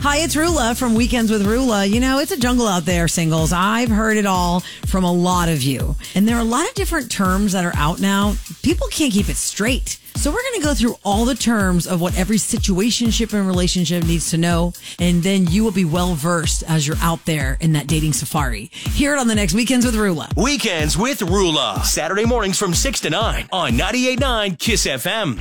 Hi, it's Rula from Weekends with Rula. You know, it's a jungle out there, singles. I've heard it all from a lot of you. And there are a lot of different terms that are out now. People can't keep it straight. So we're going to go through all the terms of what every situationship and relationship needs to know. And then you will be well versed as you're out there in that dating safari. Hear it on the next Weekends with Rula. Weekends with Rula. Saturday mornings from 6 to 9 on 98.9 KISS FM.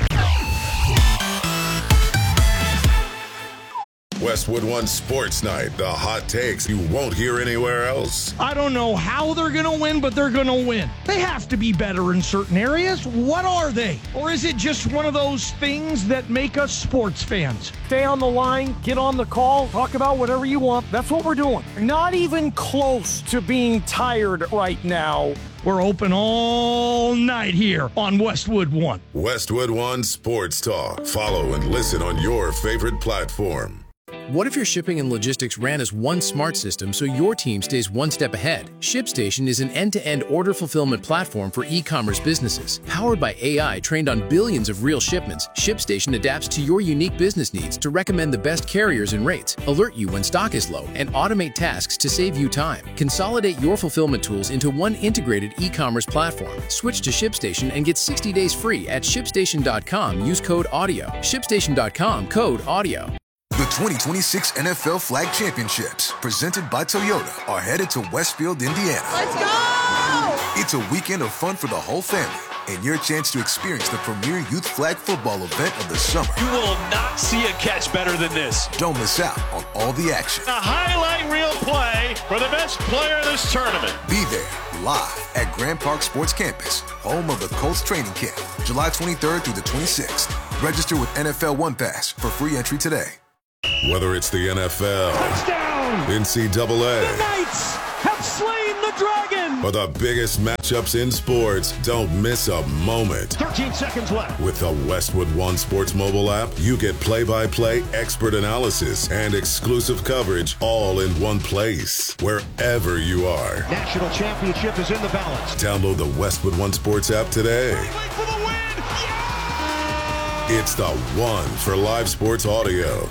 Westwood One Sports Night, the hot takes you won't hear anywhere else. I don't know how they're going to win, but they're going to win. They have to be better in certain areas. What are they? Or is it just one of those things that make us sports fans? Stay on the line, get on the call, talk about whatever you want. That's what we're doing. Not even close to being tired right now. We're open all night here on Westwood One. Westwood One Sports Talk. Follow and listen on your favorite platform. What if your shipping and logistics ran as one smart system so your team stays one step ahead? ShipStation is an end-to-end order fulfillment platform for e-commerce businesses. Powered by AI trained on billions of real shipments, ShipStation adapts to your unique business needs to recommend the best carriers and rates, alert you when stock is low, and automate tasks to save you time. Consolidate your fulfillment tools into one integrated e-commerce platform. Switch to ShipStation and get 60 days free at ShipStation.com. Use code AUDIO. ShipStation.com, code AUDIO. The 2026 NFL Flag Championships, presented by Toyota, are headed to Westfield, Indiana. Let's go! It's a weekend of fun for the whole family and your chance to experience the premier youth flag football event of the summer. You will not see a catch better than this. Don't miss out on all the action. A highlight reel play for the best player in this tournament. Be there, live at Grand Park Sports Campus, home of the Colts training camp, July 23rd through the 26th. Register with NFL One Pass for free entry today. Whether it's the NFL, Touchdown! NCAA, The Knights have slain the dragon! or the biggest matchups in sports, don't miss a moment. 13 seconds left. With the Westwood One Sports mobile app, you get play-by-play expert analysis and exclusive coverage all in one place, wherever you are. National championship is in the balance. Download the Westwood One Sports app today. For the win! Yeah! It's the one for live sports audio.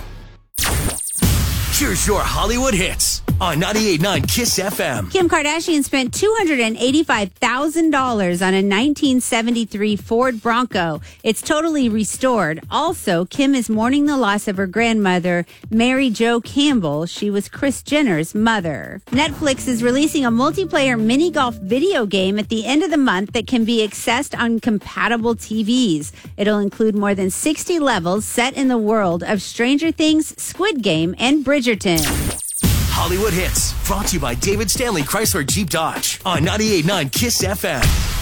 Here's your Hollywood hits on 98.9 KISS FM. Kim Kardashian spent $285,000 on a 1973 Ford Bronco. It's totally restored. Also, Kim is mourning the loss of her grandmother, Mary Jo Campbell. She was Kris Jenner's mother. Netflix is releasing a multiplayer mini golf video game at the end of the month that can be accessed on compatible TVs. It'll include more than 60 levels set in the world of Stranger Things, Squid Game, and Bridgerton. Hollywood hits brought to you by David Stanley Chrysler Jeep Dodge on 98.9 KISS FM.